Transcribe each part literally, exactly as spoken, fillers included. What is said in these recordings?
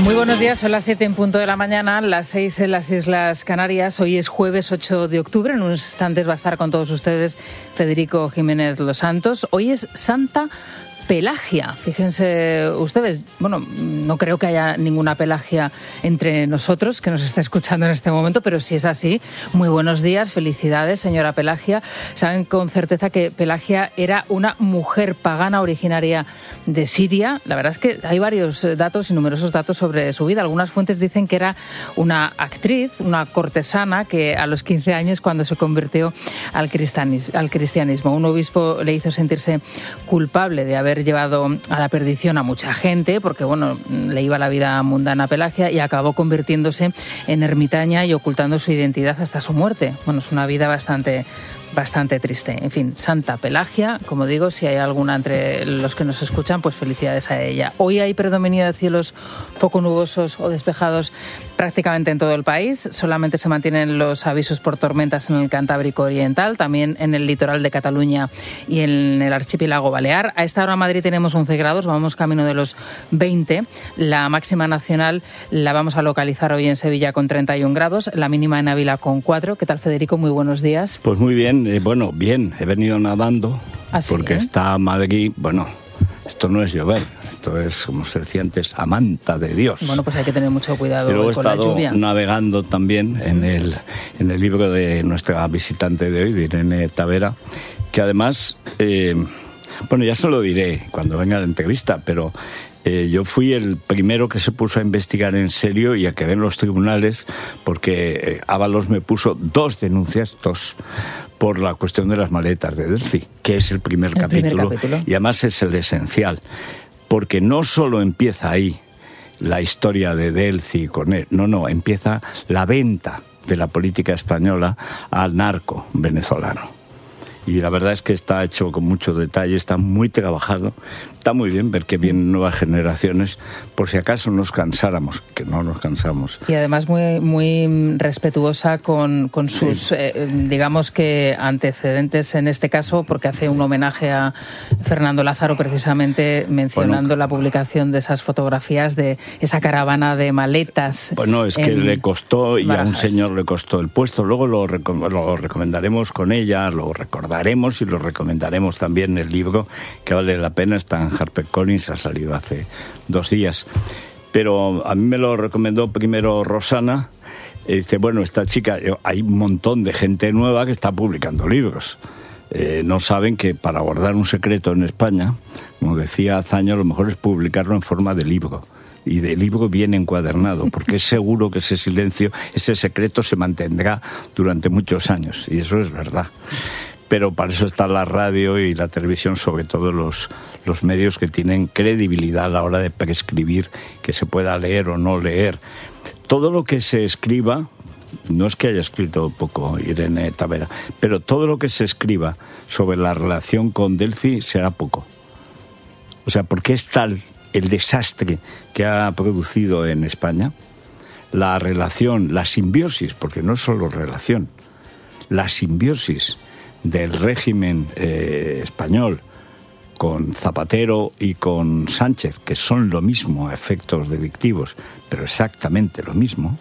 Muy buenos días, son las siete en punto de la mañana, las seis en las Islas Canarias. Hoy es jueves ocho de octubre, en unos instantes va a estar con todos ustedes Federico Jiménez Los Santos. Hoy es Santa Pelagia. Fíjense ustedes, bueno, no creo que haya ninguna Pelagia entre nosotros que nos esté escuchando en este momento, pero si es así, muy buenos días, felicidades, señora Pelagia. Saben con certeza que Pelagia era una mujer pagana originaria de Siria. La verdad es que hay varios datos y numerosos datos sobre su vida. Algunas fuentes dicen que era una actriz, una cortesana, que a los quince años, cuando se convirtió al cristianismo, un obispo le hizo sentirse culpable de haber llevado a la perdición a mucha gente, porque bueno, le iba la vida mundana a Pelagia, y acabó convirtiéndose en ermitaña y ocultando su identidad hasta su muerte. Bueno, es una vida bastante bastante triste. En fin, Santa Pelagia, como digo, si hay alguna entre los que nos escuchan, pues felicidades a ella. Hoy hay predominio de cielos poco nubosos o despejados prácticamente en todo el país. Solamente se mantienen los avisos por tormentas en el Cantábrico Oriental, también en el litoral de Cataluña y en el archipiélago Balear. A esta hora en Madrid tenemos once grados, vamos camino de los veinte. La máxima nacional la vamos a localizar hoy en Sevilla con treinta y un grados, la mínima en Ávila con cuatro. ¿Qué tal, Federico? Muy buenos días. Pues muy bien. Eh, bueno, bien, he venido nadando. ¿Así, porque eh? está Madrid, bueno, esto no es llover, esto es, como se decía antes, a manta de Dios. Bueno, pues hay que tener mucho cuidado Pero he con la estado lluvia. navegando también en el, en el libro de nuestra visitante de hoy, de Irene Tavera, que además, eh, bueno, ya se lo diré cuando venga la entrevista, pero Eh, yo fui el primero que se puso a investigar en serio y a que ven los tribunales, porque eh, Ábalos me puso dos denuncias, dos, por la cuestión de las maletas de Delphi, que es el primer, el capítulo, primer capítulo, y además es el esencial, porque no solo empieza ahí la historia de Delphi con él, no, no, empieza la venta de la política española al narco venezolano. Y la verdad es que está hecho con mucho detalle, está muy trabajado, está muy bien ver que vienen nuevas generaciones, por si acaso nos cansáramos, que no nos cansamos. Y además muy muy respetuosa con, con sus, sí. eh, digamos que antecedentes en este caso, porque hace un homenaje a Fernando Lázaro precisamente mencionando bueno, la publicación de esas fotografías de esa caravana de maletas. Bueno, es que le costó, y Barajas. A un señor le costó el puesto, luego lo, recom- lo recomendaremos con ella, lo recordaremos y lo recomendaremos también en el libro, que vale la pena, está en HarperCollins, ha salido hace dos días. Pero a mí me lo recomendó primero Rosana, y dice, bueno, esta chica, hay un montón de gente nueva que está publicando libros. Eh, no saben que para guardar un secreto en España, como decía Azaña, lo mejor es publicarlo en forma de libro. Y de libro bien encuadernado, porque es seguro que ese silencio, ese secreto se mantendrá durante muchos años, y eso es verdad. Pero para eso está la radio y la televisión, sobre todo los, los medios que tienen credibilidad a la hora de prescribir que se pueda leer o no leer. Todo lo que se escriba, no es que haya escrito poco Irene Tavera, pero todo lo que se escriba sobre la relación con Delphi será poco. O sea, porque es tal el desastre que ha producido en España, la relación, la simbiosis, porque no es solo relación, la simbiosis del régimen eh, español con Zapatero y con Sánchez, que son lo mismo a efectos delictivos, pero exactamente lo mismo,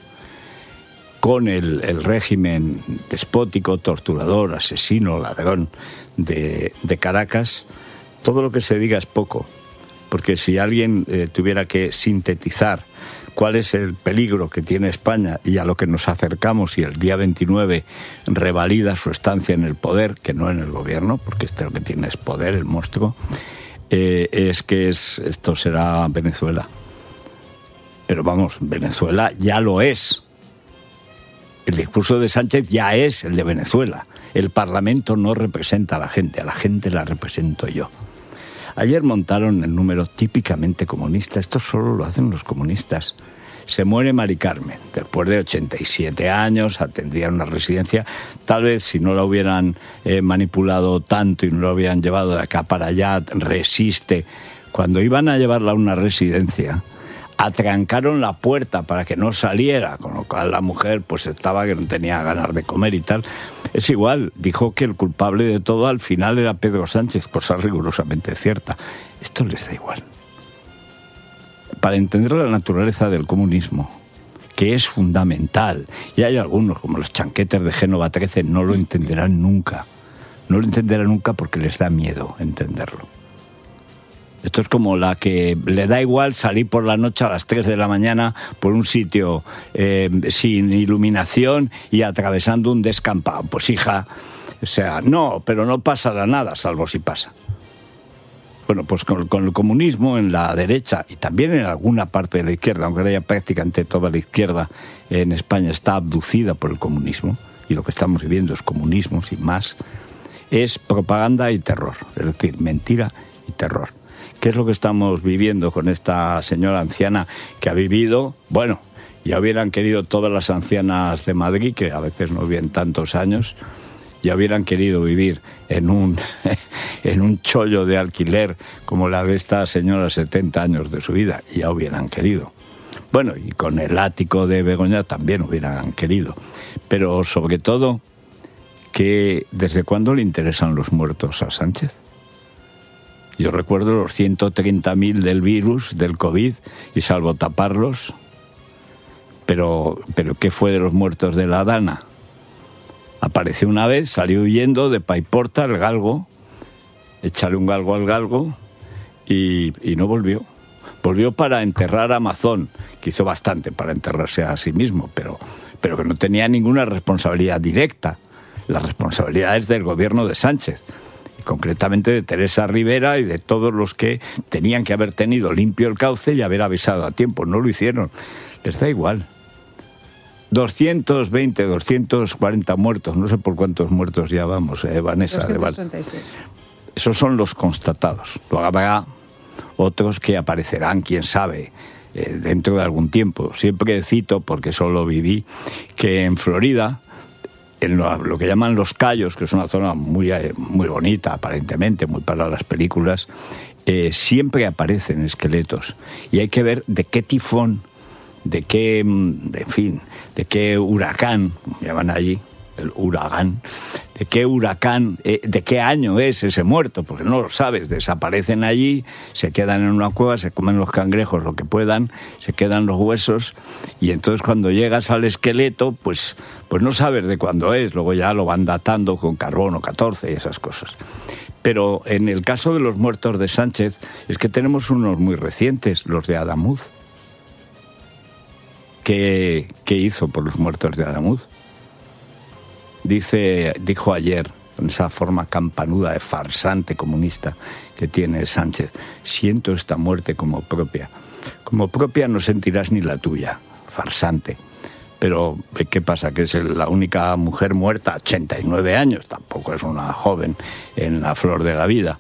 con el, el régimen despótico, torturador, asesino, ladrón de, de Caracas, todo lo que se diga es poco, porque si alguien eh, tuviera que sintetizar cuál es el peligro que tiene España y a lo que nos acercamos y el día veintinueve revalida su estancia en el poder, que no en el gobierno, porque este lo que tiene es poder, el monstruo, eh, es que es, esto será Venezuela. Pero vamos, Venezuela ya lo es. El discurso de Sánchez ya es el de Venezuela. El Parlamento no representa a la gente, a la gente la represento yo. Ayer montaron el número típicamente comunista. Esto solo lo hacen los comunistas. Se muere Mari Carmen, después de ochenta y siete años, atendía una residencia. Tal vez si no la hubieran eh, manipulado tanto y no la hubieran llevado de acá para allá, resiste. Cuando iban a llevarla a una residencia, atrancaron la puerta para que no saliera, con lo cual la mujer pues estaba que no tenía ganas de comer y tal. Es igual, dijo que el culpable de todo al final era Pedro Sánchez, cosa rigurosamente cierta. Esto les da igual. para entender la naturaleza del comunismo, que es fundamental, y hay algunos, como los chanquetes de Génova trece, no lo entenderán nunca. No lo entenderán nunca porque les da miedo entenderlo. Esto es como la que le da igual salir por la noche a las tres de la mañana por un sitio eh, sin iluminación y atravesando un descampado. Pues hija, o sea, no, pero no pasa nada, salvo si pasa. Bueno, pues con, con el comunismo en la derecha y también en alguna parte de la izquierda, aunque ahora ya prácticamente toda la izquierda en España está abducida por el comunismo, y lo que estamos viviendo es comunismo, sin más, es propaganda y terror, es decir, mentira y terror. ¿Qué es lo que estamos viviendo con esta señora anciana que ha vivido? Bueno, ya hubieran querido todas las ancianas de Madrid, que a veces no viven tantos años, ya hubieran querido vivir en un, en un chollo de alquiler como la de esta señora, setenta años de su vida, ya hubieran querido. Bueno, y con el ático de Begoña también hubieran querido. Pero sobre todo, que ¿desde cuándo le interesan los muertos a Sánchez? Yo recuerdo los ciento treinta mil del virus, del COVID, y salvo taparlos, pero, pero ¿qué fue de los muertos de la Dana? Apareció una vez, salió huyendo de Paiporta, el galgo, échale un galgo al galgo, y, y no volvió. Volvió para enterrar a Mazón, que hizo bastante para enterrarse a sí mismo, pero, pero que no tenía ninguna responsabilidad directa. La responsabilidad es del gobierno de Sánchez, y concretamente de Teresa Rivera y de todos los que tenían que haber tenido limpio el cauce y haber avisado a tiempo. No lo hicieron, les da igual. doscientos veinte, doscientos cuarenta muertos, no sé por cuántos muertos ya vamos, eh, Vanessa. doscientos treinta y seis. Esos son los constatados. Luego habrá otros que aparecerán, quién sabe, eh, dentro de algún tiempo. Siempre cito, porque solo viví, que en Florida, en lo, lo que llaman Los Cayos, que es una zona muy, muy bonita, aparentemente, muy para las películas, eh, siempre aparecen esqueletos. Y hay que ver de qué tifón, de qué, en fin, de qué huracán, llaman allí, el huracán, de qué huracán, eh, de qué año es ese muerto, porque no lo sabes, desaparecen allí, se quedan en una cueva, se comen los cangrejos lo que puedan, se quedan los huesos, y entonces cuando llegas al esqueleto, pues, pues no sabes de cuándo es, luego ya lo van datando con carbono catorce y esas cosas. Pero en el caso de los muertos de Sánchez, es que tenemos unos muy recientes, los de Adamuz. ¿Qué, qué hizo por los muertos de Adamuz? Dice, dijo ayer, con esa forma campanuda de farsante comunista que tiene Sánchez, siento esta muerte como propia. Como propia no sentirás ni la tuya, farsante. Pero, ¿qué pasa? Que es la única mujer muerta a ochenta y nueve años, tampoco es una joven en la flor de la vida.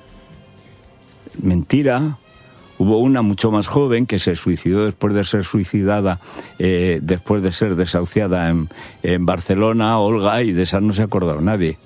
Mentira. Hubo una mucho más joven que se suicidó después de ser suicidada, eh, después de ser desahuciada en, en Barcelona, Olga, y de esa no se ha acordado nadie.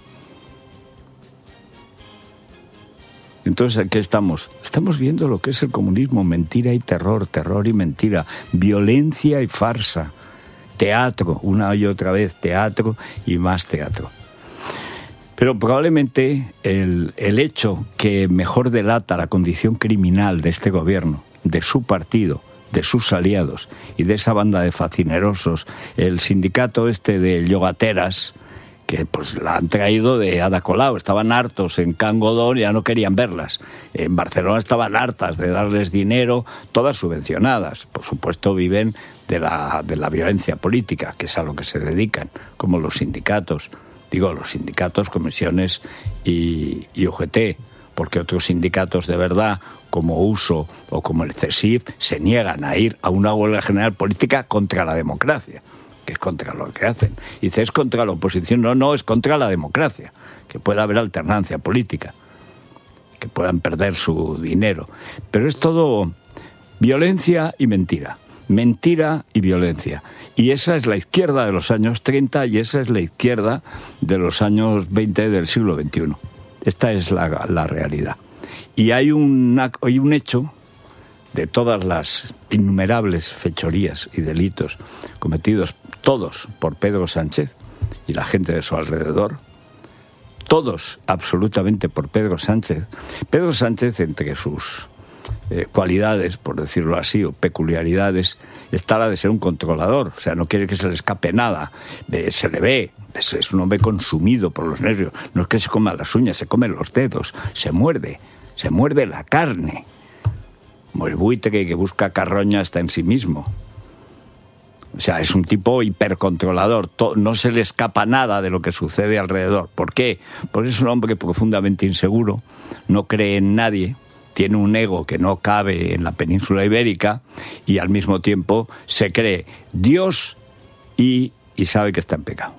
Entonces, ¿qué estamos? Estamos viendo lo que es el comunismo, mentira y terror, terror y mentira, violencia y farsa, teatro, una y otra vez teatro y más teatro. Pero probablemente el, el hecho que mejor delata la condición criminal de este gobierno, de su partido, de sus aliados y de esa banda de facinerosos, el sindicato este de yogateras, que pues la han traído de Ada Colau, estaban hartos en Can Godó, ya no querían verlas. En Barcelona estaban hartas de darles dinero, todas subvencionadas. Por supuesto viven de la, de la violencia política, que es a lo que se dedican, como los sindicatos. Digo, los sindicatos, comisiones y, y U G T, porque otros sindicatos de verdad, como U S O o como el C E S I F, se niegan a ir a una huelga general política contra la democracia, que es contra lo que hacen. Y dice, es contra la oposición. No, no, es contra la democracia, que pueda haber alternancia política, que puedan perder su dinero. Pero es todo violencia y mentira. Mentira y violencia. Y esa es la izquierda de los años treinta y esa es la izquierda de los años veinte del siglo veintiuno. Esta es la, la realidad. Y hay, una, hay un hecho de todas las innumerables fechorías y delitos cometidos, todos por Pedro Sánchez y la gente de su alrededor, todos absolutamente por Pedro Sánchez. Pedro Sánchez, entre sus eh, cualidades, por decirlo así, o peculiaridades, está la de ser un controlador. O sea, no quiere que se le escape nada. Eh, se le ve, es, es un hombre consumido por los nervios. No es que se coma las uñas, se come los dedos, se muerde, se muerde la carne. Como el buitre que busca carroña hasta en sí mismo. O sea, es un tipo hipercontrolador. No se le escapa nada de lo que sucede alrededor. ¿Por qué? Porque es un hombre profundamente inseguro, no cree en nadie, tiene un ego que no cabe en la península ibérica y al mismo tiempo se cree Dios y, y sabe que está en pecado.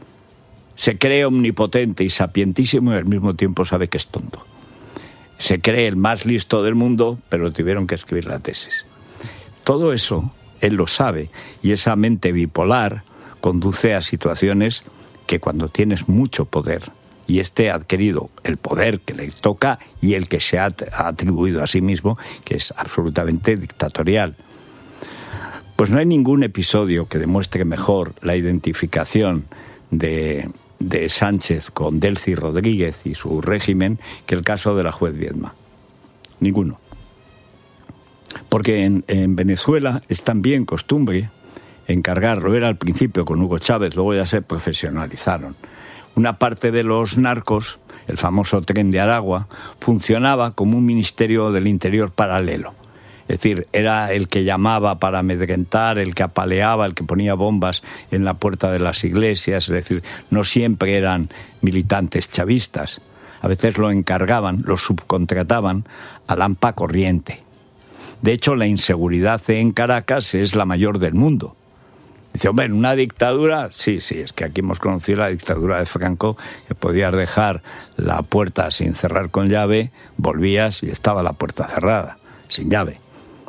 Se cree omnipotente y sapientísimo y al mismo tiempo sabe que es tonto. Se cree el más listo del mundo, pero tuvieron que escribir la tesis. Todo eso él lo sabe, y esa mente bipolar conduce a situaciones que cuando tienes mucho poder, y este ha adquirido el poder que le toca y el que se ha atribuido a sí mismo, que es absolutamente dictatorial. Pues no hay ningún episodio que demuestre mejor la identificación de, de Sánchez con Delcy Rodríguez y su régimen que el caso de la juez Viedma. Ninguno. Porque en, en Venezuela es también costumbre encargar, lo era al principio con Hugo Chávez, luego ya se profesionalizaron. Una parte de los narcos, el famoso Tren de Aragua, funcionaba como un ministerio del interior paralelo. Es decir, era el que llamaba para amedrentar, el que apaleaba, el que ponía bombas en la puerta de las iglesias. Es decir, no siempre eran militantes chavistas. A veces lo encargaban, lo subcontrataban a Lampa Corriente. De hecho, la inseguridad en Caracas es la mayor del mundo. Dice, hombre, ¿en una dictadura? Sí, sí, es que aquí hemos conocido la dictadura de Franco, que podías dejar la puerta sin cerrar con llave, volvías y estaba la puerta cerrada, sin llave.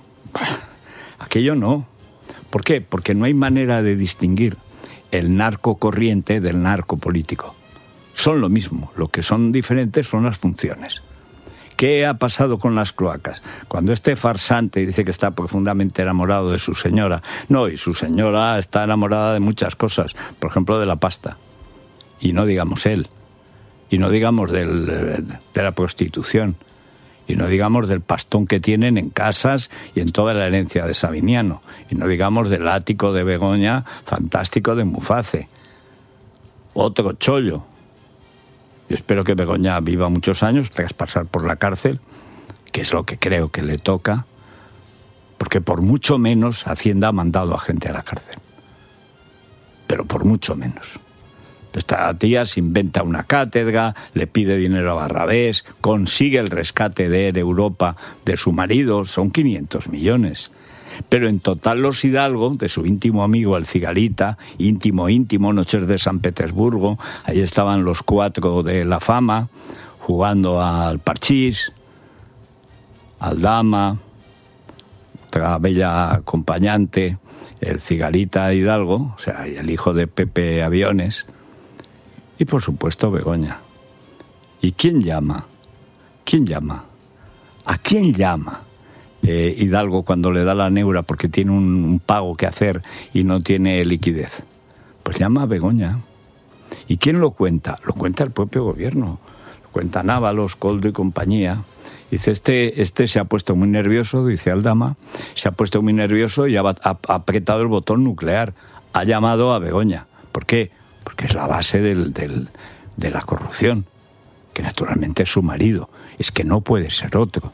Aquello no. ¿Por qué? Porque no hay manera de distinguir el narco corriente del narco político. Son lo mismo, lo que son diferentes son las funciones. ¿Qué ha pasado con las cloacas? Cuando este farsante dice que está profundamente enamorado de su señora, no, y su señora está enamorada de muchas cosas, por ejemplo de la pasta, y no digamos él, y no digamos del, de la prostitución, y no digamos del pastón que tienen en casas y en toda la herencia de Sabiniano, y no digamos del ático de Begoña fantástico de Muface. Otro chollo. Yo espero que Begoña viva muchos años tras pasar por la cárcel, que es lo que creo que le toca, porque por mucho menos Hacienda ha mandado a gente a la cárcel. Pero por mucho menos. Esta tía se inventa una cátedra, le pide dinero a Barrabés, consigue el rescate de Air Europa de su marido, son quinientos millones. Pero en total los Hidalgo, de su íntimo amigo el Cigalita, íntimo, íntimo, Noches de San Petersburgo, ahí estaban los cuatro de la fama, jugando al parchís, al dama, otra bella acompañante, el Cigalita Hidalgo, o sea, el hijo de Pepe Aviones, y por supuesto Begoña. ¿Y quién llama? ¿Quién llama? ¿A quién llama? Eh, Hidalgo cuando le da la neura porque tiene un, un pago que hacer y no tiene liquidez. Pues llama a Begoña. ¿Y quién lo cuenta? Lo cuenta el propio gobierno. Lo cuenta Návalos, Coldo y compañía. Dice, este, este se ha puesto muy nervioso, dice Aldama, se ha puesto muy nervioso y ha, ha, ha apretado el botón nuclear. Ha llamado a Begoña. ¿Por qué? Porque es la base del, del, de la corrupción, que naturalmente es su marido. Es que no puede ser otro.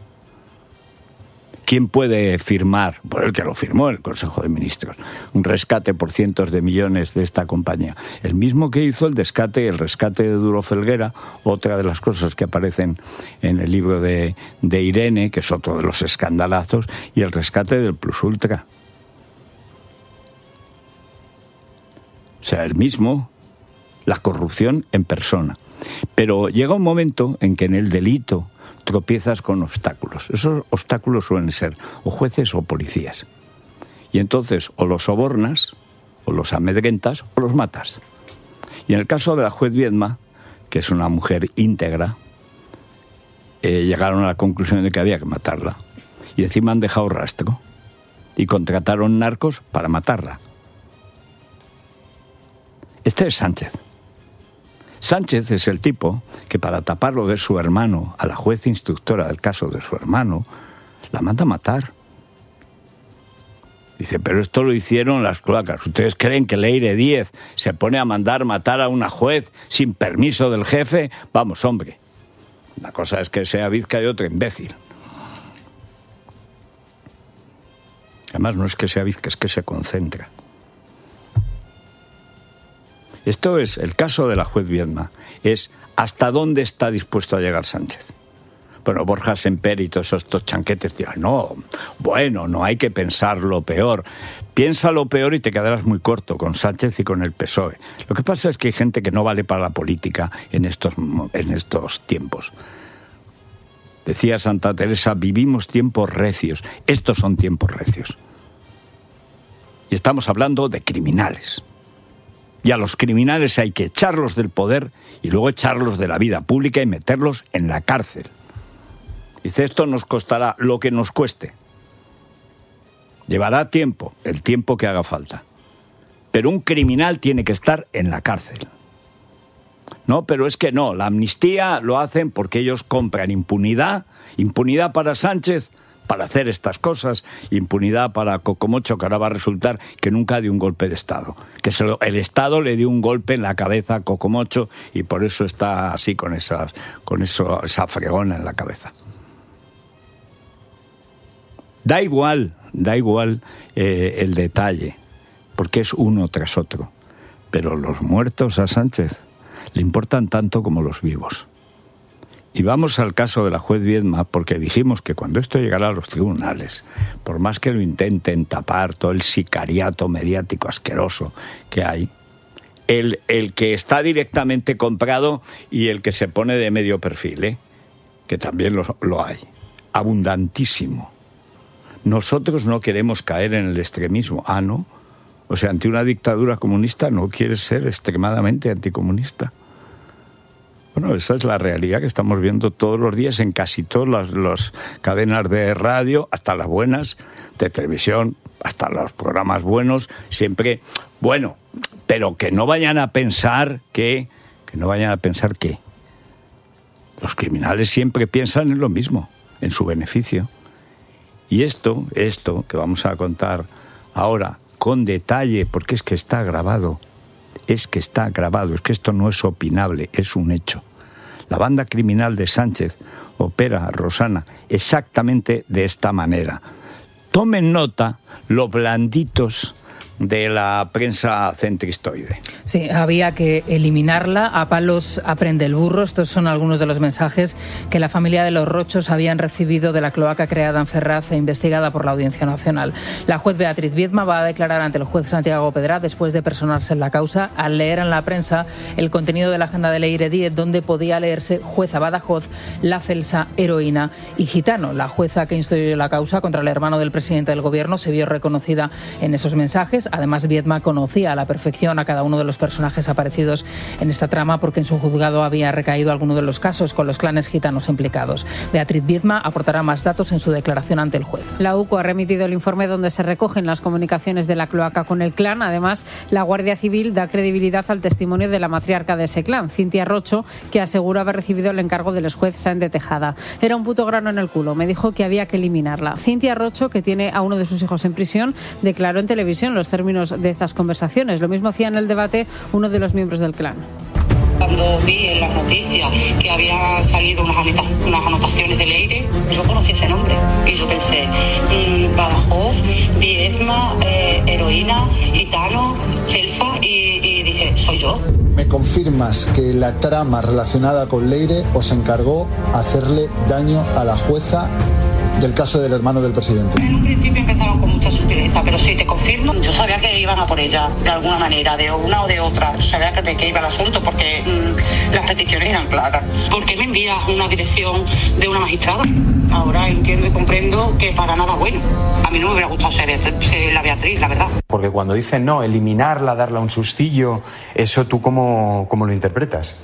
¿Quién puede firmar? Por el que lo firmó el Consejo de Ministros, un rescate por cientos de millones de esta compañía. El mismo que hizo el rescate, el rescate de Duro Felguera, otra de las cosas que aparecen en el libro de, de Irene, que es otro de los escandalazos, y el rescate del Plus Ultra. O sea, el mismo, la corrupción en persona. Pero llega un momento en que en el delito tropiezas con obstáculos. Esos obstáculos suelen ser o jueces o policías. Y entonces o los sobornas, o los amedrentas, o los matas. Y en el caso de la juez Viedma, que es una mujer íntegra, eh, llegaron a la conclusión de que había que matarla. Y encima han dejado rastro. Y contrataron narcos para matarla. Este es Sánchez. Sánchez es el tipo que para tapar lo de su hermano, a la juez instructora del caso de su hermano, la manda a matar. Dice, pero esto lo hicieron las cloacas. ¿Ustedes creen que Leire Díez se pone a mandar matar a una juez sin permiso del jefe? Vamos, hombre. Una cosa es que sea bizca y otra imbécil. Además, no es que sea bizca, es que se concentra. Esto es el caso de la juez Viedma. Es hasta dónde está dispuesto a llegar Sánchez. Bueno, Borja Semper y todos estos chanquetes dirán, no, bueno, no hay que pensar lo peor. Piensa lo peor y te quedarás muy corto con Sánchez y con el P S O E. Lo que pasa es que hay gente que no vale para la política en estos, en estos tiempos. Decía Santa Teresa, vivimos tiempos recios. Estos son tiempos recios. Y estamos hablando de criminales. Y a los criminales hay que echarlos del poder y luego echarlos de la vida pública y meterlos en la cárcel. Dice, esto nos costará lo que nos cueste. Llevará tiempo, el tiempo que haga falta. Pero un criminal tiene que estar en la cárcel. No, pero es que no, la amnistía lo hacen porque ellos compran impunidad, impunidad para Sánchez, para hacer estas cosas, impunidad para Cocomocho, que ahora va a resultar que nunca dio un golpe de Estado, que se lo, el Estado le dio un golpe en la cabeza a Cocomocho y por eso está así con, esas, con eso, esa fregona en la cabeza. Da igual, da igual eh, el detalle, porque es uno tras otro. Pero los muertos a Sánchez le importan tanto como los vivos. Y vamos al caso de la juez Viedma, porque dijimos que cuando esto llegara a los tribunales, por más que lo intenten tapar todo el sicariato mediático asqueroso que hay, el, el que está directamente comprado y el que se pone de medio perfil, ¿eh? Que también lo, lo hay, abundantísimo. Nosotros no queremos caer en el extremismo. Ah, ¿no? O sea, ante una dictadura comunista no quieres ser extremadamente anticomunista. Bueno, esa es la realidad que estamos viendo todos los días en casi todas las, las cadenas de radio, hasta las buenas, de televisión, hasta los programas buenos, siempre, bueno, pero que no vayan a pensar que, que no vayan a pensar que los criminales siempre piensan en lo mismo, en su beneficio. Y esto, esto que vamos a contar ahora con detalle, porque es que está grabado, es que está grabado, es que esto no es opinable, es un hecho. La banda criminal de Sánchez opera, Rosana, exactamente de esta manera. Tomen nota los blanditos de la prensa centristoide. Sí, había que eliminarla. A palos aprende el burro. Estos son algunos de los mensajes que la familia de los Rochos habían recibido de la cloaca creada en Ferraz e investigada por la Audiencia Nacional. La juez Beatriz Viedma va a declarar ante el juez Santiago Pedra después de personarse en la causa al leer en la prensa el contenido de la agenda de Leire Díez, donde podía leerse jueza Badajoz, la Celsa, heroína y gitano. La jueza que instruyó la causa contra el hermano del presidente del gobierno se vio reconocida en esos mensajes. Además, Viedma conocía a la perfección a cada uno de los personajes aparecidos en esta trama porque en su juzgado había recaído alguno de los casos con los clanes gitanos implicados. Beatriz Viedma aportará más datos en su declaración ante el juez. La U C O ha remitido el informe donde se recogen las comunicaciones de la cloaca con el clan. Además, la Guardia Civil da credibilidad al testimonio de la matriarca de ese clan, Cintia Rocho, que asegura haber recibido el encargo del juez Sáenz de Tejada. Era un puto grano en el culo. Me dijo que había que eliminarla. Cintia Rocho, que tiene a uno de sus hijos en prisión, declaró en televisión los términos de estas conversaciones. Lo mismo hacía en el debate uno de los miembros del clan. Cuando vi en las noticias que habían salido unas, anota- unas anotaciones de Leire, yo conocí ese nombre y yo pensé, mmm, Badajoz, Viedma, eh, heroína, gitano, Celsa y, y dije, soy yo. ¿Me confirmas que la trama relacionada con Leire os encargó hacerle daño a la jueza del caso del hermano del presidente? En un principio empezaron con mucha sutileza, pero sí, te confirmo, yo sabía que iban a por ella, de alguna manera, de una o de otra. Yo sabía que de qué iba el asunto, porque mmm, las peticiones eran claras. ¿Por qué me envías una dirección de una magistrada? Ahora entiendo y comprendo que para nada bueno. A mí no me hubiera gustado ser, ser la Beatriz, la verdad. Porque cuando dicen no, eliminarla, darle un sustillo, ¿eso tú cómo, cómo lo interpretas?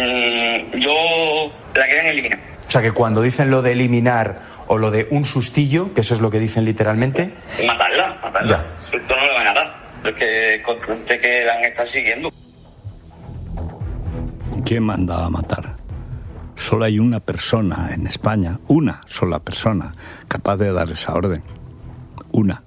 Mm, yo la querían eliminar. O sea, que cuando dicen lo de eliminar o lo de un sustillo, que eso es lo que dicen literalmente... Matarla, matarla. Ya. Esto no le van a dar. Es que consciente que la han estado siguiendo. ¿Quién mandaba a matar? Solo hay una persona en España, una sola persona, capaz de dar esa orden. Una.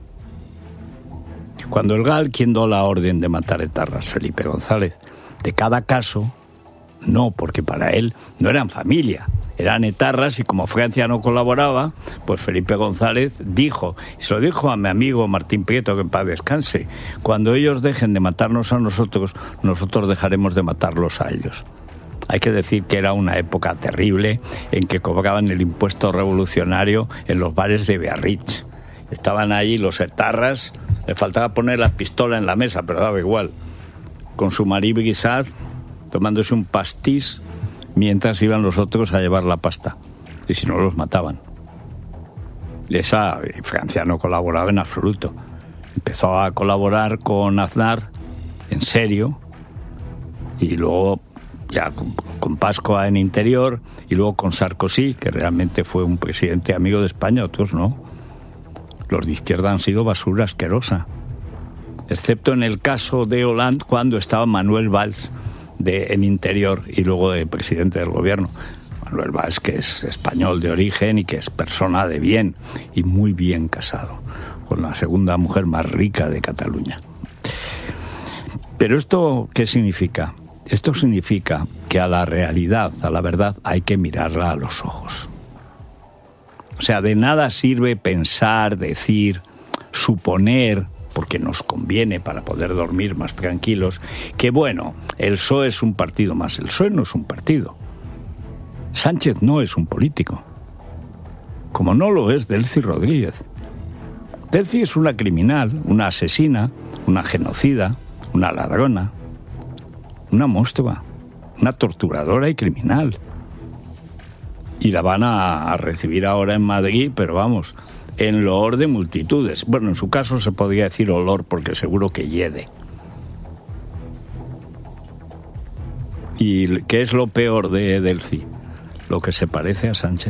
Cuando el G A L, quien dio la orden de matar etarras, Felipe González, de cada caso, no, porque para él no eran familia, eran etarras, y como Francia no colaboraba, pues Felipe González dijo, y se lo dijo a mi amigo Martín Prieto, que en paz descanse, cuando ellos dejen de matarnos a nosotros, nosotros dejaremos de matarlos a ellos. Hay que decir que era una época terrible en que cobraban el impuesto revolucionario en los bares de Biarritz. Estaban allí los etarras, le faltaba poner la pistola en la mesa, pero daba igual, con su Marie Brizard, tomándose un pastís, mientras iban los otros a llevar la pasta. Y si no, los mataban. Esa, Francia no colaboraba en absoluto. Empezó a colaborar con Aznar, en serio, y luego ya con, con Pasqua en Interior, y luego con Sarkozy, que realmente fue un presidente amigo de España, otros no. Los de izquierda han sido basura asquerosa, excepto en el caso de Hollande, cuando estaba Manuel Valls de, en Interior y luego de presidente del gobierno. Manuel Valls, que es español de origen y que es persona de bien y muy bien casado, con la segunda mujer más rica de Cataluña. Pero ¿esto qué significa? Esto significa que a la realidad, a la verdad, hay que mirarla a los ojos. O sea, de nada sirve pensar, decir, suponer, porque nos conviene para poder dormir más tranquilos, que bueno, el P S O E es un partido más. El P S O E no es un partido. Sánchez no es un político. Como no lo es Delcy Rodríguez. Delcy es una criminal, una asesina, una genocida, una ladrona, una monstrua, una torturadora y criminal. Y la van a, a recibir ahora en Madrid, pero vamos, en loor de multitudes. Bueno, en su caso se podría decir olor, porque seguro que hiede. ¿Y qué es lo peor de Delcy? Lo que se parece a Sánchez.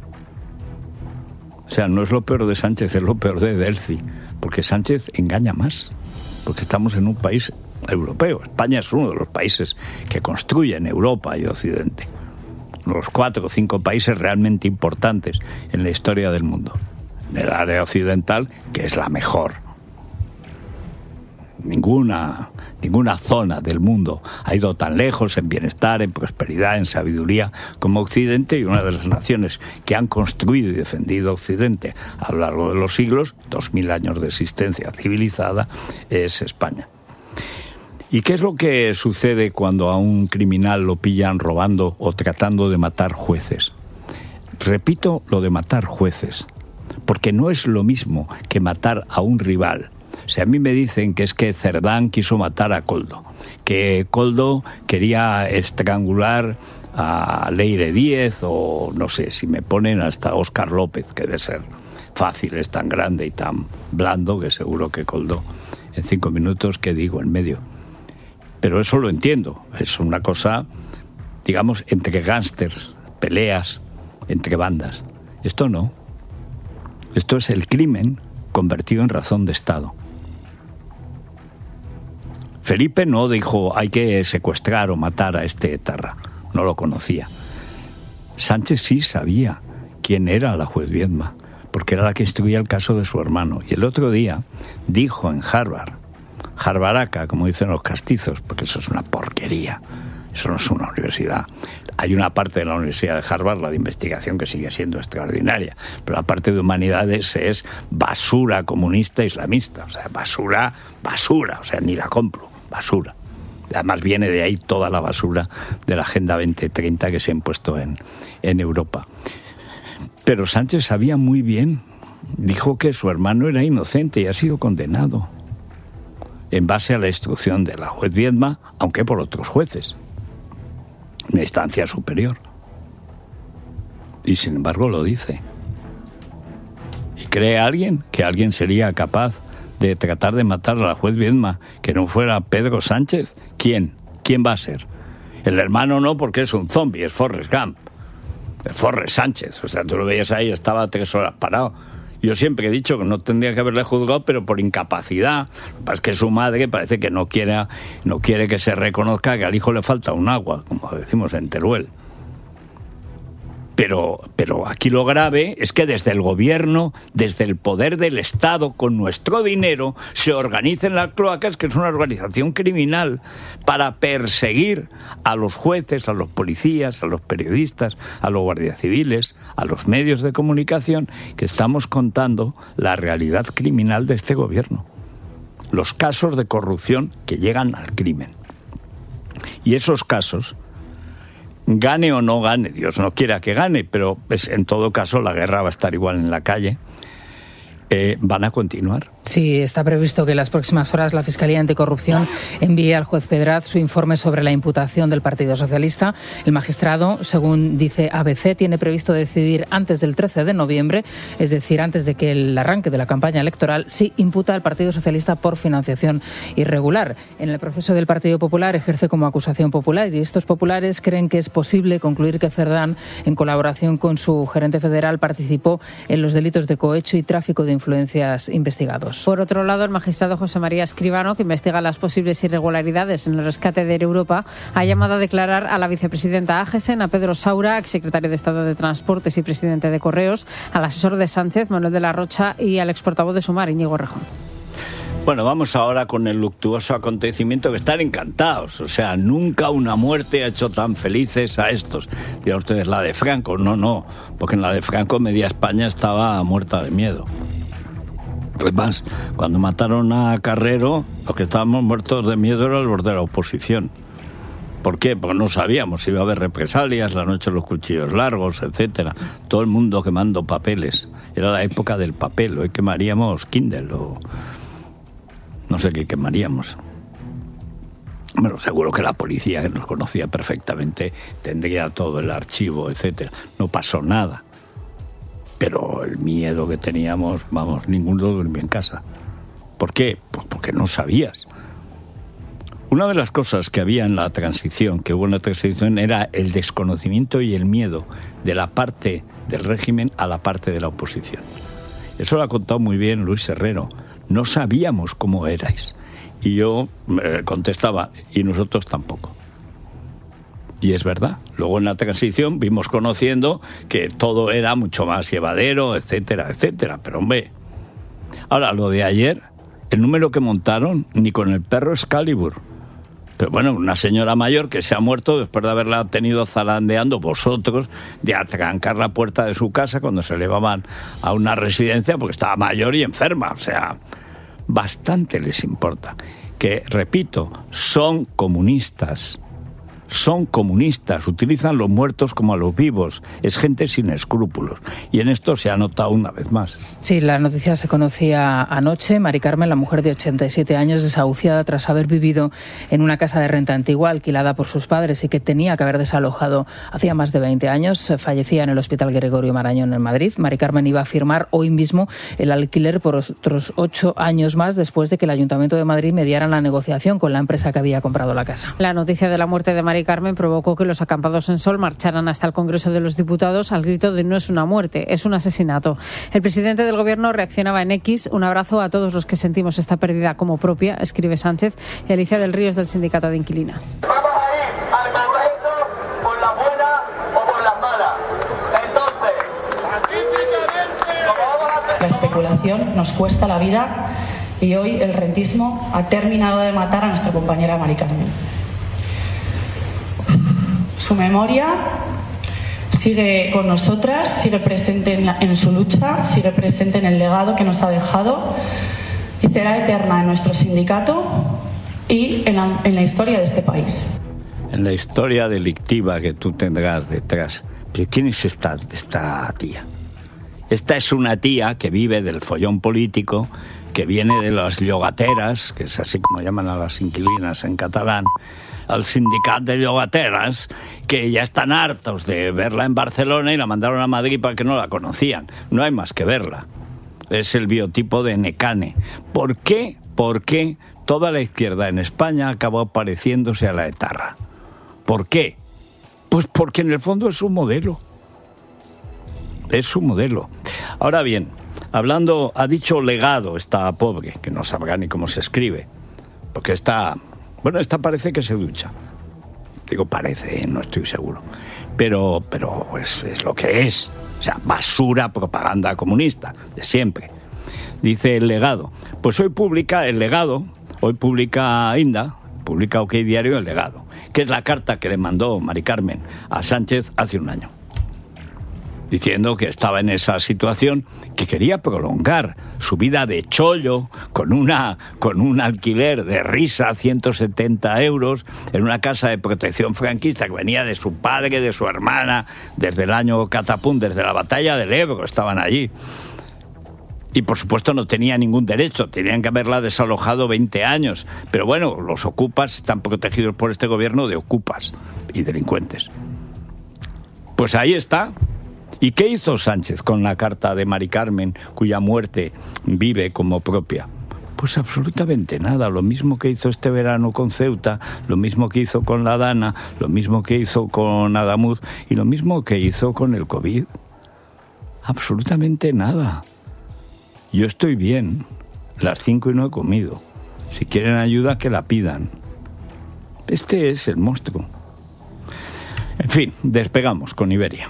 O sea, no es lo peor de Sánchez, es lo peor de Delcy, porque Sánchez engaña más, porque estamos en un país europeo. España es uno de los países que construyen Europa y Occidente. Los cuatro o cinco países realmente importantes en la historia del mundo. En el área occidental, que es la mejor. Ninguna, ninguna zona del mundo ha ido tan lejos en bienestar, en prosperidad, en sabiduría como Occidente, y una de las naciones que han construido y defendido Occidente a lo largo de los siglos, dos mil años de existencia civilizada, es España. ¿Y qué es lo que sucede cuando a un criminal lo pillan robando o tratando de matar jueces? Repito lo de matar jueces, porque no es lo mismo que matar a un rival. O sea, a mí me dicen que es que Cerdán quiso matar a Koldo, que Koldo quería estrangular a Leire Díez, o no sé, si me ponen hasta Óscar López, que debe ser fácil, es tan grande y tan blando que seguro que Koldo en cinco minutos, ¿qué digo en medio? Pero eso lo entiendo, es una cosa, digamos, entre gángsters, peleas, entre bandas. Esto no. Esto es el crimen convertido en razón de Estado. Felipe no dijo hay que secuestrar o matar a este etarra, no lo conocía. Sánchez sí sabía quién era la juez Viedma, porque era la que instruía el caso de su hermano. Y el otro día dijo en Harvard, Harvaraca, como dicen los castizos, porque eso es una porquería, eso no es una universidad. Hay una parte de la Universidad de Harvard, la de investigación, que sigue siendo extraordinaria, pero la parte de humanidades es basura comunista islamista, o sea, basura, basura, o sea, ni la compro, basura. Además viene de ahí toda la basura de la Agenda veinte treinta que se ha impuesto en, en Europa. Pero Sánchez sabía muy bien, dijo que su hermano era inocente y ha sido condenado en base a la instrucción de la juez Viedma, aunque por otros jueces, una instancia superior. Y sin embargo lo dice. ¿Y cree alguien que alguien sería capaz de tratar de matar a la juez Viedma que no fuera Pedro Sánchez? ¿Quién? ¿Quién va a ser? El hermano no, porque es un zombie, es Forrest Gump. Es Forrest Sánchez. O sea, tú lo veías ahí, estaba tres horas parado. Yo siempre he dicho que no tendría que haberle juzgado, pero por incapacidad. Lo que pasa es que su madre parece que no quiere, no quiere que se reconozca que al hijo le falta un agua, como decimos en Teruel. Pero, pero aquí lo grave es que desde el gobierno, desde el poder del Estado, con nuestro dinero, se organicen las cloacas, que es una organización criminal, para perseguir a los jueces, a los policías, a los periodistas, a los guardias civiles, a los medios de comunicación, que estamos contando la realidad criminal de este gobierno. Los casos de corrupción que llegan al crimen. Y esos casos, gane o no gane, Dios no quiera que gane, pero pues, en todo caso la guerra va a estar igual en la calle, eh, van a continuar. Sí, está previsto que en las próximas horas la Fiscalía Anticorrupción envíe al juez Pedraz su informe sobre la imputación del Partido Socialista. El magistrado, según dice A B C, tiene previsto decidir antes del trece de noviembre, es decir, antes de que el arranque de la campaña electoral, si imputa al Partido Socialista por financiación irregular. En el proceso del Partido Popular ejerce como acusación popular y estos populares creen que es posible concluir que Cerdán, en colaboración con su gerente federal, participó en los delitos de cohecho y tráfico de influencias investigados. Por otro lado, el magistrado José María Escribano, que investiga las posibles irregularidades en el rescate de Air Europa, ha llamado a declarar a la vicepresidenta Agesen, a Pedro Saura, exsecretario de Estado de Transportes y presidente de Correos, al asesor de Sánchez, Manuel de la Rocha, y al exportavoz de Sumar, Íñigo Rejón. Bueno, vamos ahora con el luctuoso acontecimiento que están encantados. O sea, nunca una muerte ha hecho tan felices a estos. Dirán ustedes, la de Franco. No, no, porque en la de Franco media España estaba muerta de miedo. Además, cuando mataron a Carrero, los que estábamos muertos de miedo eran los de la oposición. ¿Por qué? Porque no sabíamos si iba a haber represalias, la noche de los cuchillos largos, etcétera. Todo el mundo quemando papeles. Era la época del papel. Hoy quemaríamos Kindle o no sé qué quemaríamos. Bueno, seguro que la policía, que nos conocía perfectamente, tendría todo el archivo, etcétera. No pasó nada. Pero el miedo que teníamos, vamos, ninguno durmió en casa. ¿Por qué? Pues porque no sabías. Una de las cosas que había en la transición, que hubo en la transición, era el desconocimiento y el miedo de la parte del régimen a la parte de la oposición. Eso lo ha contado muy bien Luis Herrero. No sabíamos cómo erais. Y yo eh, contestaba, y nosotros tampoco. Y es verdad. Luego en la transición vimos conociendo que todo era mucho más llevadero, etcétera, etcétera. Pero hombre, ahora lo de ayer, el número que montaron, ni con el perro Excalibur. Pero bueno, una señora mayor que se ha muerto después de haberla tenido zarandeando vosotros, de atrancar la puerta de su casa cuando se llevaban a una residencia porque estaba mayor y enferma. O sea, bastante les importa. Que, repito, son comunistas. Son comunistas, utilizan los muertos como a los vivos. Es gente sin escrúpulos. Y en esto se ha notado una vez más. Sí, la noticia se conocía anoche. Mari Carmen, la mujer de ochenta y siete años, desahuciada tras haber vivido en una casa de renta antigua alquilada por sus padres y que tenía que haber desalojado hacía más de veinte años, fallecía en el Hospital Gregorio Marañón en Madrid. Mari Carmen iba a firmar hoy mismo el alquiler por otros ocho años más después de que el Ayuntamiento de Madrid mediara la negociación con la empresa que había comprado la casa. La noticia de la muerte de Mari Mari Carmen provocó que los acampados en Sol marcharan hasta el Congreso de los Diputados al grito de no es una muerte, es un asesinato. El presidente del Gobierno reaccionaba en X. Un abrazo a todos los que sentimos esta pérdida como propia, escribe Sánchez, y Alicia del Río es del Sindicato de Inquilinas. Vamos a ir al Congreso por la buena o por las malas. Entonces, la especulación nos cuesta la vida y hoy el rentismo ha terminado de matar a nuestra compañera Mari Carmen. Su memoria sigue con nosotras, sigue presente en, la, en su lucha, sigue presente en el legado que nos ha dejado y será eterna en nuestro sindicato y en la, en la historia de este país. En la historia delictiva que tú tendrás detrás. ¿Pero quién es esta, esta tía? Esta es una tía que vive del follón político, que viene de las llogateras, que es así como llaman a las inquilinas en catalán, al sindicato de llogateras, que ya están hartos de verla en Barcelona y la mandaron a Madrid para que no la conocían. No hay más que verla. Es el biotipo de Necane. ¿Por qué? ¿Por qué toda la izquierda en España acabó pareciéndose a la etarra? ¿Por qué? Pues porque en el fondo es un modelo. Es su modelo. Ahora bien, hablando, ha dicho legado esta pobre, que no sabrá ni cómo se escribe, porque está, bueno, esta parece que se ducha. Digo parece, no estoy seguro. pero, pero pues, es lo que es. O sea, basura, propaganda comunista, de siempre. Dice El Legado. Pues hoy publica El Legado, hoy publica Inda, publica OK Diario El Legado, que es la carta que le mandó Mari Carmen a Sánchez hace un año, diciendo que estaba en esa situación, que quería prolongar su vida de chollo con una con un alquiler de risa, ciento setenta euros, en una casa de protección franquista que venía de su padre, de su hermana, desde el año Catapún, desde la batalla del Ebro, estaban allí. Y por supuesto no tenía ningún derecho, tenían que haberla desalojado veinte años. Pero bueno, los ocupas están protegidos por este gobierno de ocupas y delincuentes. Pues ahí está. ¿Y qué hizo Sánchez con la carta de Mari Carmen, cuya muerte vive como propia? Pues absolutamente nada, lo mismo que hizo este verano con Ceuta, lo mismo que hizo con la Dana, lo mismo que hizo con Adamuz y lo mismo que hizo con el COVID. Absolutamente nada. Yo estoy bien, las cinco y no he comido. Si quieren ayuda, que la pidan. Este es el monstruo. En fin, despegamos con Iberia.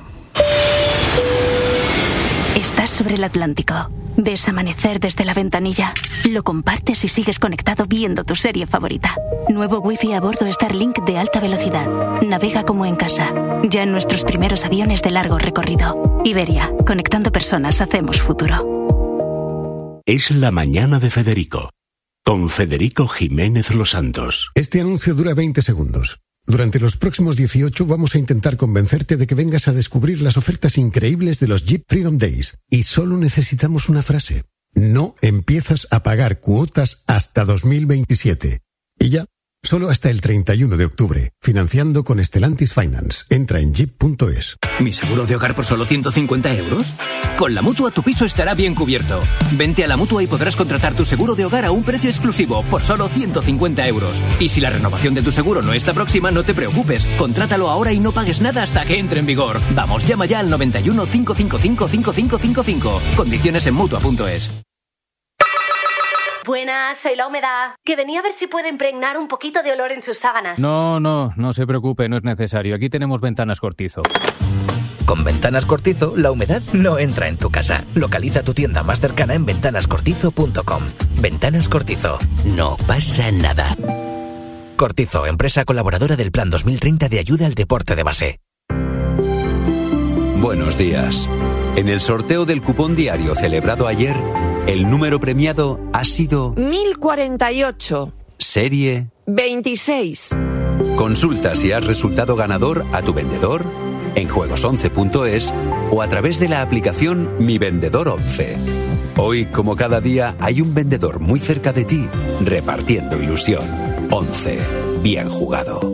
Estás sobre el Atlántico. Ves amanecer desde la ventanilla. Lo compartes y sigues conectado viendo tu serie favorita. Nuevo Wi-Fi a bordo Starlink de alta velocidad. Navega como en casa. Ya en nuestros primeros aviones de largo recorrido. Iberia, conectando personas, hacemos futuro. Es la mañana de Federico, con Federico Jiménez Los Santos. Este anuncio dura veinte segundos. Durante los próximos dieciocho vamos a intentar convencerte de que vengas a descubrir las ofertas increíbles de los Jeep Freedom Days. Y solo necesitamos una frase. No empiezas a pagar cuotas hasta dos mil veintisiete. Y ya, solo hasta el treinta y uno de octubre. Financiando con Stellantis Finance. Entra en jeep punto es. ¿Mi seguro de hogar por solo ciento cincuenta euros? Con la Mutua tu piso estará bien cubierto. Vente a la Mutua y podrás contratar tu seguro de hogar a un precio exclusivo por solo ciento cincuenta euros. Y si la renovación de tu seguro no está próxima, no te preocupes. Contrátalo ahora y no pagues nada hasta que entre en vigor. Vamos, llama ya al noventa y uno, cinco cinco cinco, cinco cinco cinco cinco. Condiciones en Mutua punto es. Buenas, soy La Humedad. Que venía a ver si puede impregnar un poquito de olor en sus sábanas. No, no, no se preocupe, no es necesario. Aquí tenemos Ventanas Cortizo. Con Ventanas Cortizo, la humedad no entra en tu casa. Localiza tu tienda más cercana en ventanas cortizo punto com. Ventanas Cortizo. No pasa nada. Cortizo, empresa colaboradora del Plan dos mil treinta de ayuda al deporte de base. Buenos días. En el sorteo del cupón diario celebrado ayer, el número premiado ha sido mil cuarenta y ocho. Serie veintiséis. Consulta si has resultado ganador a tu vendedor en juegos once punto es o a través de la aplicación Mi Vendedor once. Hoy, como cada día, hay un vendedor muy cerca de ti repartiendo ilusión. once. Bien jugado.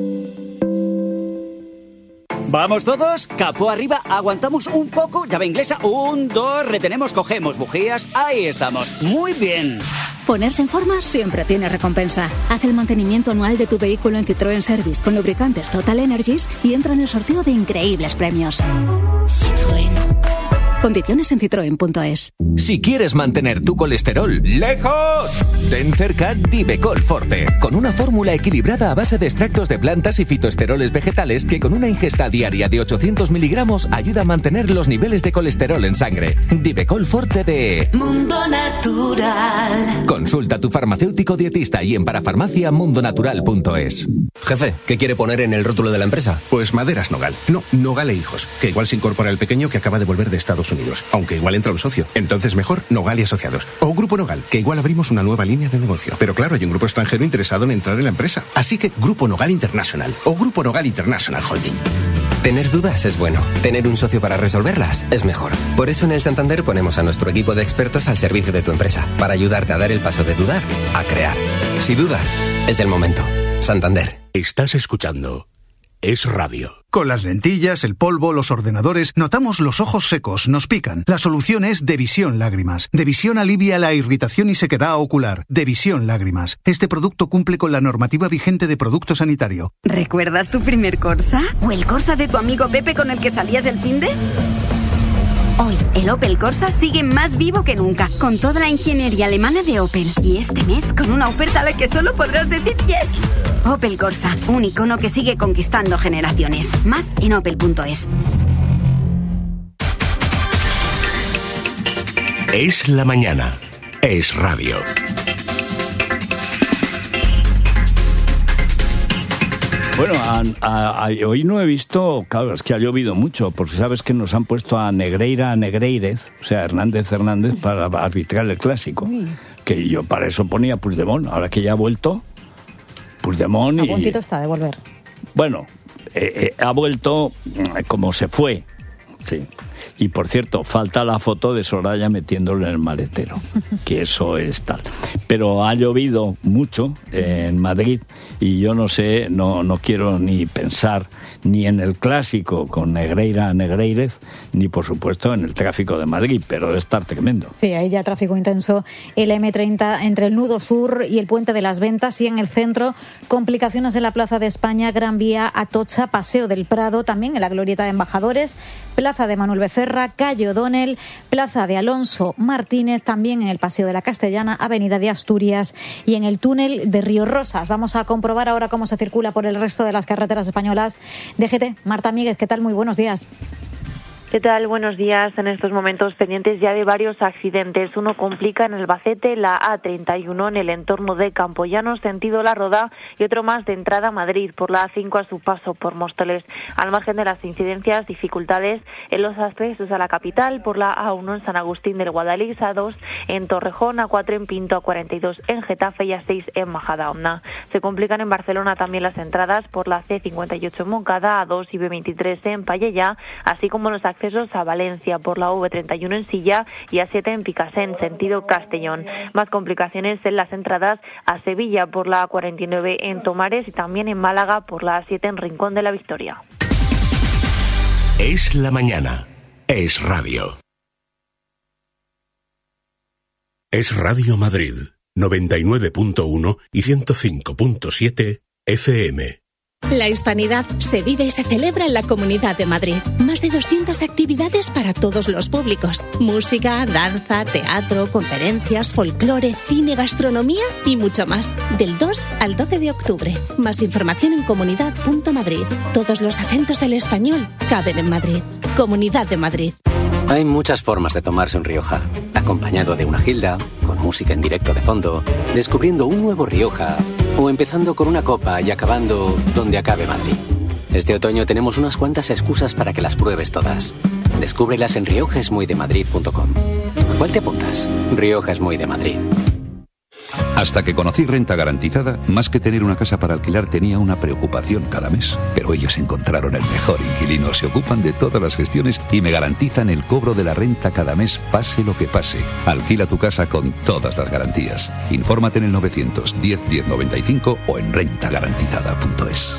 ¿Vamos todos? Capó arriba, aguantamos un poco, llave inglesa, un, dos, retenemos, cogemos bujías, ahí estamos, muy bien. Ponerse en forma siempre tiene recompensa. Haz el mantenimiento anual de tu vehículo en Citroën Service con lubricantes Total Energies y entra en el sorteo de increíbles premios. Citroën. Condiciones en citroen punto es. Si quieres mantener tu colesterol lejos, ten cerca Divecol Forte, con una fórmula equilibrada a base de extractos de plantas y fitoesteroles vegetales que con una ingesta diaria de ochocientos miligramos ayuda a mantener los niveles de colesterol en sangre. Divecol Forte de Mundo Natural. Consulta a tu farmacéutico dietista y en parafarmacia mundo natural punto es. Jefe, ¿qué quiere poner en el rótulo de la empresa? Pues Maderas Nogal. No, Nogal e Hijos, que igual se incorpora el pequeño que acaba de volver de Estados Unidos, aunque igual entra un socio. Entonces mejor Nogal y Asociados. O Grupo Nogal, que igual abrimos una nueva línea de negocio. Pero claro, hay un grupo extranjero interesado en entrar en la empresa. Así que Grupo Nogal International o Grupo Nogal International Holding. Tener dudas es bueno. Tener un socio para resolverlas es mejor. Por eso en el Santander ponemos a nuestro equipo de expertos al servicio de tu empresa, para ayudarte a dar el paso de dudar a crear. Si dudas, es el momento. Santander. Estás escuchando Es Radio. Con las lentillas, el polvo, los ordenadores, notamos los ojos secos, nos pican. La solución es Devisión Lágrimas. Devisión alivia la irritación y sequedad ocular. Devisión Lágrimas. Este producto cumple con la normativa vigente de producto sanitario. ¿Recuerdas tu primer Corsa? ¿O el Corsa de tu amigo Pepe con el que salías el finde? Hoy, el Opel Corsa sigue más vivo que nunca, con toda la ingeniería alemana de Opel. Y este mes, con una oferta a la que solo podrás decir yes. Opel Corsa, un icono que sigue conquistando generaciones. Más en opel punto es. Es la mañana. Es radio. Bueno, a, a, a, hoy no he visto, claro, es que ha llovido mucho, porque sabes que nos han puesto a Negreira a Negreírez, o sea, Hernández Hernández, para arbitrar el clásico. Uy. Que yo para eso ponía Puigdemont, ahora que ya ha vuelto, Puigdemont y... A puntito está de volver. Bueno, eh, eh, ha vuelto como se fue, sí. Y por cierto, falta la foto de Soraya metiéndolo en el maletero, que eso es tal. Pero ha llovido mucho en Madrid y yo no sé, no, no quiero ni pensar ni en el clásico con Negreira a Negreírez, ni por supuesto en el tráfico de Madrid, pero debe estar tremendo. Sí, hay ya tráfico intenso, el eme treinta entre el nudo sur y el puente de las Ventas, y en el centro complicaciones en la Plaza de España, Gran Vía, Atocha, Paseo del Prado, también en la Glorieta de Embajadores, Plaza de Manuel Becerra, Calle O'Donnell, Plaza de Alonso Martínez, también en el Paseo de la Castellana, Avenida de Asturias y en el túnel de Río Rosas. Vamos a comprobar ahora cómo se circula por el resto de las carreteras españolas. D G T, Marta Míguez, ¿qué tal? Muy buenos días. ¿Qué tal? Buenos días. En estos momentos pendientes ya de varios accidentes. Uno complica en Albacete, la A treinta y uno en el entorno de Campoyanos, sentido La Roda, y otro más de entrada a Madrid por la A cinco a su paso por Móstoles. Al margen de las incidencias, dificultades en los accesos a la capital por la A uno en San Agustín del Guadalix, A dos en Torrejón, A cuatro en Pinto, A cuarenta y dos en Getafe y A seis en Majadahonda. Se complican en Barcelona también las entradas por la C cincuenta y ocho en Moncada, A dos y B veintitrés en Pallella, así como los accesos a Valencia por la V treinta y uno en Silla y A siete en Picasen, sentido Castellón. Más complicaciones en las entradas a Sevilla por la A cuarenta y nueve en Tomares y también en Málaga por la A siete en Rincón de la Victoria. Es la mañana. Es radio. Es Radio Madrid, noventa y nueve punto uno y ciento cinco punto siete F M. La hispanidad se vive y se celebra en la Comunidad de Madrid. Más de doscientas actividades para todos los públicos. Música, danza, teatro, conferencias, folclore, cine, gastronomía y mucho más. Del dos al doce de octubre. Más información en comunidad punto madrid. Todos los acentos del español caben en Madrid. Comunidad de Madrid. Hay muchas formas de tomarse un Rioja. Acompañado de una gilda, con música en directo de fondo, descubriendo un nuevo Rioja, o empezando con una copa y acabando donde acabe Madrid. Este otoño tenemos unas cuantas excusas para que las pruebes todas. Descúbrelas en rioja es muy de madrid punto com. ¿Cuál te apuntas? Rioja es muy de Madrid. Hasta que conocí Renta Garantizada, más que tener una casa para alquilar tenía una preocupación cada mes. Pero ellos encontraron el mejor inquilino, se ocupan de todas las gestiones y me garantizan el cobro de la renta cada mes, pase lo que pase. Alquila tu casa con todas las garantías. Infórmate en el novecientos diez diez noventa y cinco o en renta garantizada punto es.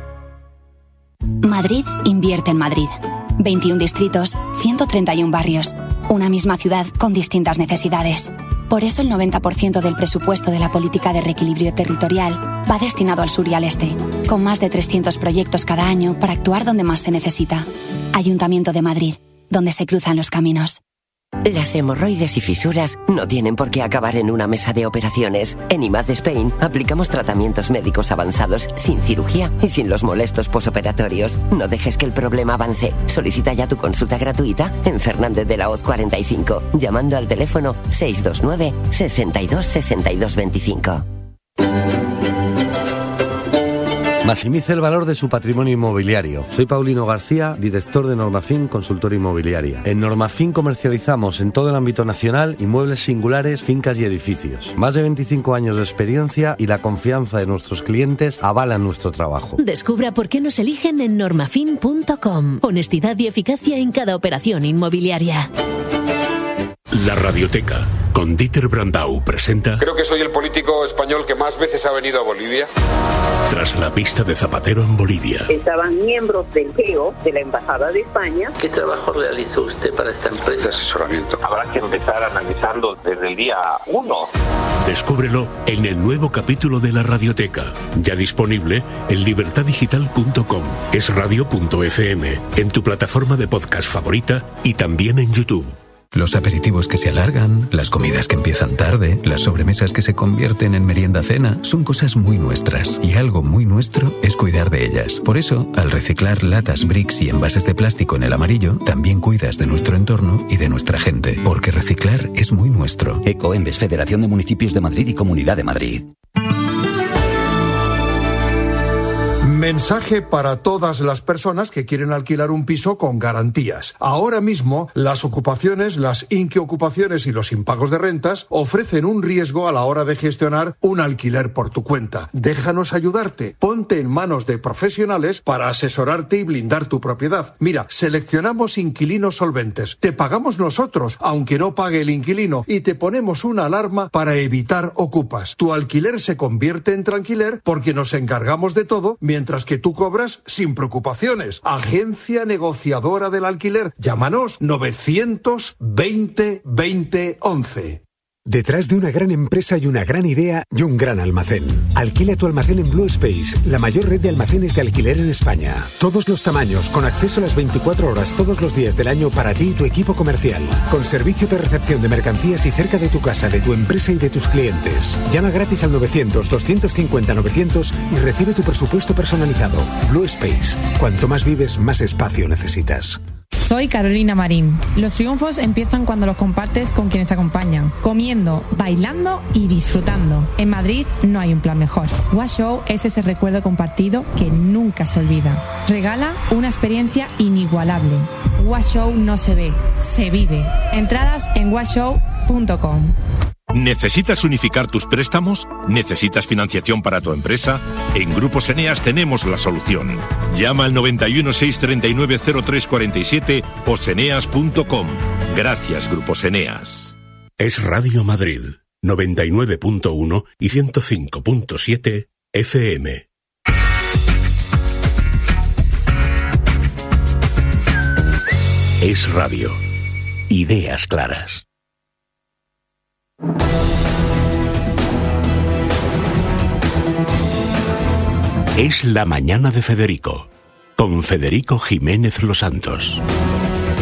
Madrid invierte en Madrid. veintiún distritos, ciento treinta y uno barrios. Una misma ciudad con distintas necesidades. Por eso el noventa por ciento del presupuesto de la política de reequilibrio territorial va destinado al sur y al este, con más de trescientos proyectos cada año para actuar donde más se necesita. Ayuntamiento de Madrid, donde se cruzan los caminos. Las hemorroides y fisuras no tienen por qué acabar en una mesa de operaciones. En I M A D Spain aplicamos tratamientos médicos avanzados sin cirugía y sin los molestos posoperatorios. No dejes que el problema avance. Solicita ya tu consulta gratuita en Fernández de la Hoz cuarenta y cinco, llamando al teléfono seis dos nueve, sesenta y dos, sesenta y dos veinticinco. Maximice el valor de su patrimonio inmobiliario. Soy Paulino García, director de Normafin Consultora Inmobiliaria. En Normafin comercializamos en todo el ámbito nacional inmuebles singulares, fincas y edificios. Más de veinticinco años de experiencia y la confianza de nuestros clientes avalan nuestro trabajo. Descubra por qué nos eligen en normafin punto com. Honestidad y eficacia en cada operación inmobiliaria. La Radioteca, con Dieter Brandau, presenta... Creo que soy el político español que más veces ha venido a Bolivia. Tras la pista de Zapatero en Bolivia. Estaban miembros del G E O, de la Embajada de España. ¿Qué trabajo realizó usted para esta empresa? De asesoramiento. Habrá que empezar analizando desde el día uno. Descúbrelo en el nuevo capítulo de La Radioteca, ya disponible en libertad digital punto com, es radio punto f m, en tu plataforma de podcast favorita y también en YouTube. Los aperitivos que se alargan, las comidas que empiezan tarde, las sobremesas que se convierten en merienda-cena, son cosas muy nuestras. Y algo muy nuestro es cuidar de ellas. Por eso, al reciclar latas, bricks y envases de plástico en el amarillo, también cuidas de nuestro entorno y de nuestra gente. Porque reciclar es muy nuestro. Ecoembes, Federación de Municipios de Madrid y Comunidad de Madrid. Mensaje para todas las personas que quieren alquilar un piso con garantías. Ahora mismo, las ocupaciones, las inquiocupaciones y los impagos de rentas ofrecen un riesgo a la hora de gestionar un alquiler por tu cuenta. Déjanos ayudarte. Ponte en manos de profesionales para asesorarte y blindar tu propiedad. Mira, seleccionamos inquilinos solventes. Te pagamos nosotros, aunque no pague el inquilino, y te ponemos una alarma para evitar ocupas. Tu alquiler se convierte en tranquiler porque nos encargamos de todo mientras que tú cobras sin preocupaciones. Agencia negociadora del alquiler. Llámanos novecientos veinte veinte once. Detrás de una gran empresa hay una gran idea y un gran almacén. Alquila tu almacén en Blue Space, la mayor red de almacenes de alquiler en España. Todos los tamaños, con acceso a las veinticuatro horas todos los días del año para ti y tu equipo comercial. Con servicio de recepción de mercancías y cerca de tu casa, de tu empresa y de tus clientes. Llama gratis al novecientos doscientos cincuenta novecientos y recibe tu presupuesto personalizado. Blue Space. Cuanto más vives, más espacio necesitas. Soy Carolina Marín. Los triunfos empiezan cuando los compartes con quienes te acompañan, comiendo, bailando y disfrutando. En Madrid no hay un plan mejor. Washow es ese recuerdo compartido que nunca se olvida. Regala una experiencia inigualable. Washow no se ve, se vive. Entradas en washow punto com. ¿Necesitas unificar tus préstamos? ¿Necesitas financiación para tu empresa? En Grupos Eneas tenemos la solución. Llama al noventa y uno, seiscientos treinta y nueve, cero tres cuarenta y siete o seneas punto com. Gracias, Grupos Eneas. Es Radio Madrid, noventa y nueve punto uno y ciento cinco punto siete F M. Es radio. Ideas claras. Es la mañana de Federico, con Federico Jiménez Los Santos.